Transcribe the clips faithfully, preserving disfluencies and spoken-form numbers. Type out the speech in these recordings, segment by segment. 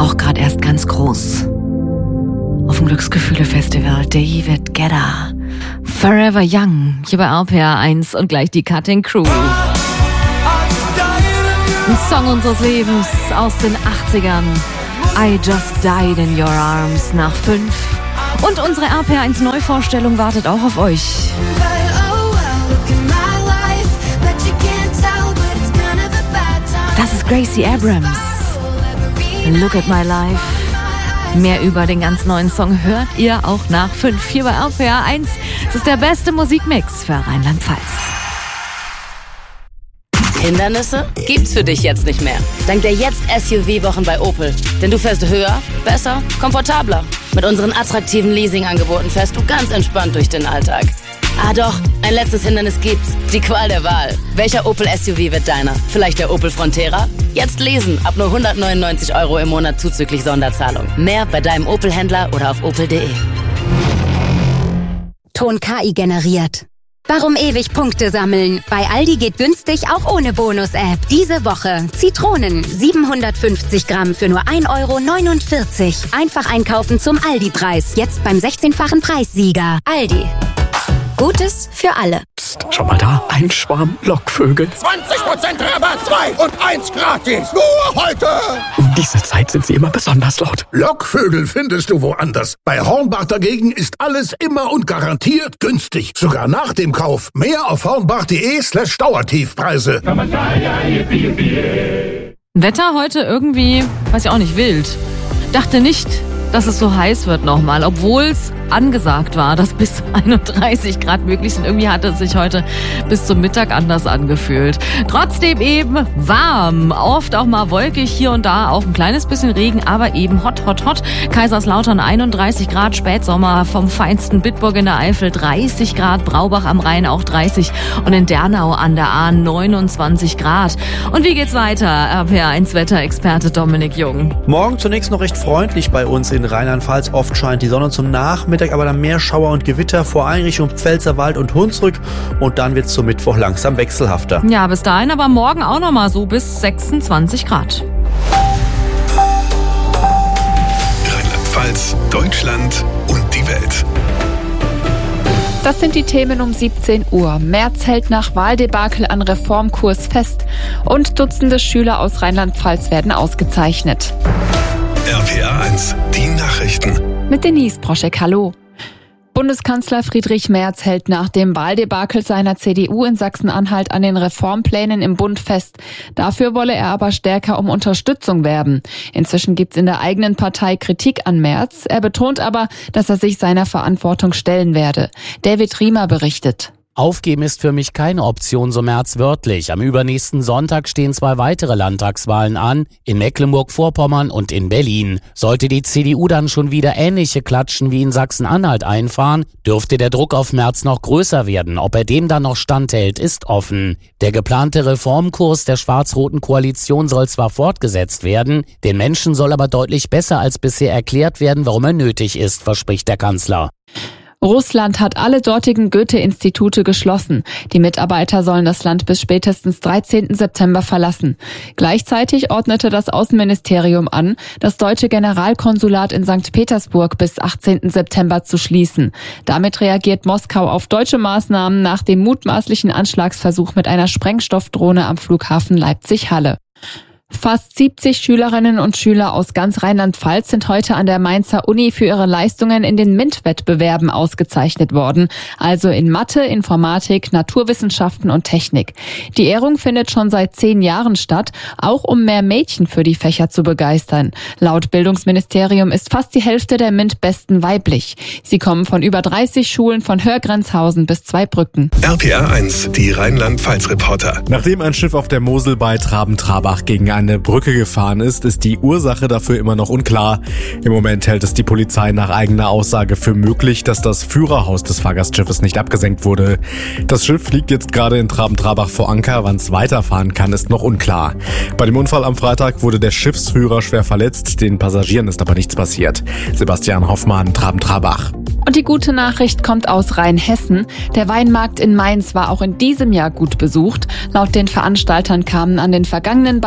auch gerade erst ganz groß. Auf dem Glücksgefühle-Festival David Guetta. Forever Young, hier bei R P R eins und gleich die Cutting Crew. Ein Song unseres Lebens aus den achtzigern. I Just Died in Your Arms nach fünf. Und unsere R P R eins Neuvorstellung wartet auch auf euch. Das ist Gracie Abrams. Look at My Life. Mehr über den ganz neuen Song hört ihr auch nach fünf hier bei R P R eins. Das ist der beste Musikmix für Rheinland-Pfalz. Hindernisse gibt's für dich jetzt nicht mehr. Dank der Jetzt-S U V-Wochen bei Opel. Denn du fährst höher, besser, komfortabler. Mit unseren attraktiven Leasing-Angeboten fährst du ganz entspannt durch den Alltag. Ah doch, ein letztes Hindernis gibt's. Die Qual der Wahl. Welcher Opel S U V wird deiner? Vielleicht der Opel Frontera? Jetzt lesen, ab nur hundertneunundneunzig Euro im Monat zuzüglich Sonderzahlung. Mehr bei deinem Opel-Händler oder auf opel punkt de. Ton K I generiert. Warum ewig Punkte sammeln? Bei Aldi geht günstig auch ohne Bonus-App. Diese Woche Zitronen siebenhundertfünfzig Gramm für nur ein Euro neunundvierzig. Einfach einkaufen zum Aldi-Preis. Jetzt beim sechzehnfachen Preissieger. Aldi. Gutes für alle. Psst, schau mal da, ein Schwarm Lockvögel. zwanzig Prozent Rabatt, zwei und eins gratis. Nur heute. Um diese Zeit sind sie immer besonders laut. Lockvögel findest du woanders. Bei Hornbach dagegen ist alles immer und garantiert günstig. Sogar nach dem Kauf. Mehr auf hornbach.de slash Dauertiefpreise. Wetter heute irgendwie, weiß ich auch nicht, wild. Dachte nicht, dass es so heiß wird nochmal, obwohl es angesagt war, dass bis einunddreißig Grad möglich sind. Irgendwie hat es sich heute bis zum Mittag anders angefühlt. Trotzdem eben warm, oft auch mal wolkig, hier und da auch ein kleines bisschen Regen, aber eben hot, hot, hot. Kaiserslautern einunddreißig Grad, Spätsommer vom feinsten, Bitburg in der Eifel dreißig Grad, Braubach am Rhein auch dreißig und in Dernau an der Ahn neunundzwanzig Grad. Und wie geht's weiter? R P R eins Wetterexperte Dominik Jung. Morgen zunächst noch recht freundlich bei uns in Rheinland-Pfalz. Oft scheint die Sonne, zum Nachmittag aber dann mehr Schauer und Gewitter, vor allem Richtung Pfälzerwald und Hunsrück. Und dann wird's zum Mittwoch langsam wechselhafter. Ja, bis dahin aber morgen auch nochmal so bis sechsundzwanzig Grad. Rheinland-Pfalz, Deutschland und die Welt. Das sind die Themen um siebzehn Uhr. Merz hält nach Wahldebakel an Reformkurs fest. Und Dutzende Schüler aus Rheinland-Pfalz werden ausgezeichnet. R P R eins, die Nachrichten. Mit Denise Broschek, hallo. Bundeskanzler Friedrich Merz hält nach dem Wahldebakel seiner C D U in Sachsen-Anhalt an den Reformplänen im Bund fest. Dafür wolle er aber stärker um Unterstützung werben. Inzwischen gibt's in der eigenen Partei Kritik an Merz. Er betont aber, dass er sich seiner Verantwortung stellen werde. David Riemer berichtet. Aufgeben ist für mich keine Option, so Merz wörtlich. Am übernächsten Sonntag stehen zwei weitere Landtagswahlen an, in Mecklenburg-Vorpommern und in Berlin. Sollte die C D U dann schon wieder ähnliche Klatschen wie in Sachsen-Anhalt einfahren, dürfte der Druck auf Merz noch größer werden. Ob er dem dann noch standhält, ist offen. Der geplante Reformkurs der schwarz-roten Koalition soll zwar fortgesetzt werden, den Menschen soll aber deutlich besser als bisher erklärt werden, warum er nötig ist, verspricht der Kanzler. Russland hat alle dortigen Goethe-Institute geschlossen. Die Mitarbeiter sollen das Land bis spätestens dreizehnten September verlassen. Gleichzeitig ordnete das Außenministerium an, das deutsche Generalkonsulat in Sankt Petersburg bis achtzehnten September zu schließen. Damit reagiert Moskau auf deutsche Maßnahmen nach dem mutmaßlichen Anschlagsversuch mit einer Sprengstoffdrohne am Flughafen Leipzig-Halle. Fast siebzig Schülerinnen und Schüler aus ganz Rheinland-Pfalz sind heute an der Mainzer Uni für ihre Leistungen in den MINT-Wettbewerben ausgezeichnet worden. Also in Mathe, Informatik, Naturwissenschaften und Technik. Die Ehrung findet schon seit zehn Jahren statt, auch um mehr Mädchen für die Fächer zu begeistern. Laut Bildungsministerium ist fast die Hälfte der MINT-Besten weiblich. Sie kommen von über dreißig Schulen von Hörgrenzhausen bis Zweibrücken. R P R eins, die Rheinland-Pfalz-Reporter. Nachdem ein Schiff auf der Mosel bei Traben-Trabach gegen eine Brücke gefahren ist, ist die Ursache dafür immer noch unklar. Im Moment hält es die Polizei nach eigener Aussage für möglich, dass das Führerhaus des Fahrgastschiffes nicht abgesenkt wurde. Das Schiff liegt jetzt gerade in Traben-Trabach vor Anker. Wann es weiterfahren kann, ist noch unklar. Bei dem Unfall am Freitag wurde der Schiffsführer schwer verletzt. Den Passagieren ist aber nichts passiert. Sebastian Hoffmann, Traben-Trabach. Und die gute Nachricht kommt aus Rheinhessen. Der Weinmarkt in Mainz war auch in diesem Jahr gut besucht. Laut den Veranstaltern kamen an den vergangenen beiden Wochen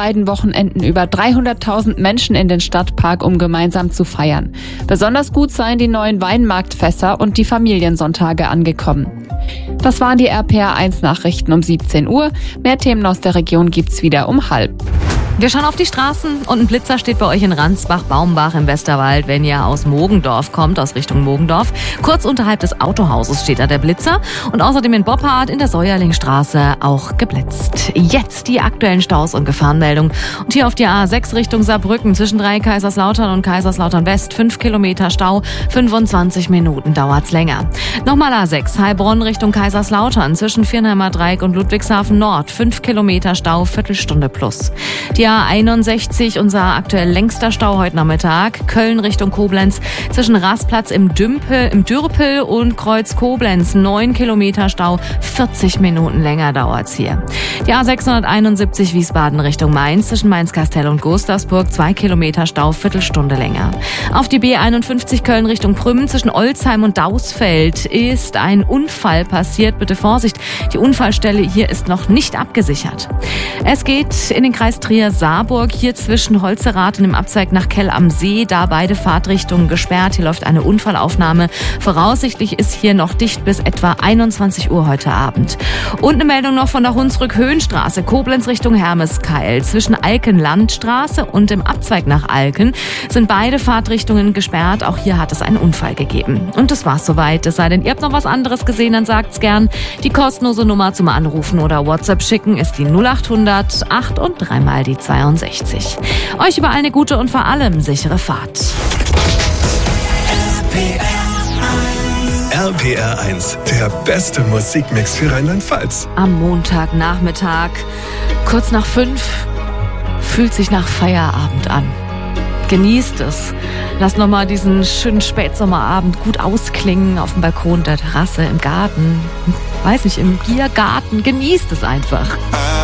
Wochenenden über dreihunderttausend Menschen in den Stadtpark, um gemeinsam zu feiern. Besonders gut seien die neuen Weinmarktfässer und die Familiensonntage angekommen. Das waren die R P R eins Nachrichten um siebzehn Uhr. Mehr Themen aus der Region gibt's wieder um halb. Wir schauen auf die Straßen und ein Blitzer steht bei euch in Ransbach-Baumbach im Westerwald, wenn ihr aus Mogendorf kommt, aus Richtung Mogendorf. Kurz unterhalb des Autohauses steht da der Blitzer und außerdem in Boppard in der Säuerlingstraße auch geblitzt. Jetzt die aktuellen Staus und Gefahrenmeldungen. Und hier auf die A sechs Richtung Saarbrücken zwischen drei Kaiserslautern und Kaiserslautern West, fünf Kilometer Stau, fünfundzwanzig Minuten dauert's länger. Nochmal A sechs Heilbronn Richtung Kaiserslautern zwischen Viernheimer Dreieck und Ludwigshafen Nord, fünf Kilometer Stau, Viertelstunde plus. Die A einundsechzig, unser aktuell längster Stau heute Nachmittag. Köln Richtung Koblenz zwischen Rastplatz im Dümpel, im Dürpel und Kreuz Koblenz. neun Kilometer Stau, vierzig Minuten länger dauert's hier. Die A sechshunderteinundsiebzig Wiesbaden Richtung Mainz zwischen Mainz-Kastel und Gustavsburg. zwei Kilometer Stau, Viertelstunde länger. Auf die B einundfünfzig Köln Richtung Prüm zwischen Olzheim und Dausfeld ist ein Unfall passiert. Bitte Vorsicht, die Unfallstelle hier ist noch nicht abgesichert. Es geht in den Kreis Trier-Saarburg, hier zwischen Holzerath und dem Abzweig nach Kell am See, da beide Fahrtrichtungen gesperrt. Hier läuft eine Unfallaufnahme. Voraussichtlich ist hier noch dicht bis etwa einundzwanzig Uhr heute Abend. Und eine Meldung noch von der Hunsrück-Höhenstraße, Koblenz Richtung Hermeskeil. Zwischen Alken-Landstraße und dem Abzweig nach Alken sind beide Fahrtrichtungen gesperrt. Auch hier hat es einen Unfall gegeben. Und das war's soweit. Es sei denn, ihr habt noch was anderes gesehen, dann sagt's gern. Die kostenlose Nummer zum Anrufen oder WhatsApp schicken ist die null achthundert acht und dreimal die zweiundsechzig. Euch überall eine gute und vor allem sichere Fahrt. R P R eins, der beste Musikmix für Rheinland-Pfalz. Am Montagnachmittag, kurz nach fünf, fühlt sich nach Feierabend an. Genießt es. Lasst nochmal diesen schönen Spätsommerabend gut ausklingen auf dem Balkon, der Terrasse, im Garten, weiß nicht, im Biergarten. Genießt es einfach.